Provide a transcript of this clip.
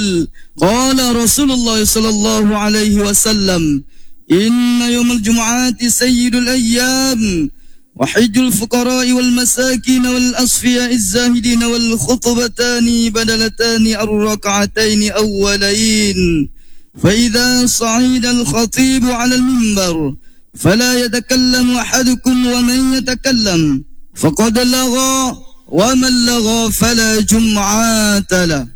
قال قال رسول الله صلى الله عليه وسلم إن يوم الجمعة سيد الأيام وحج الفقراء والمساكين والأصفياء الزاهدين والخطبتان بدلتان الركعتين أولين فإذا صعد الخطيب على المنبر فلا يتكلم أحدكم ومن يتكلم فقد لغى ومن لغى فلا جمعة له.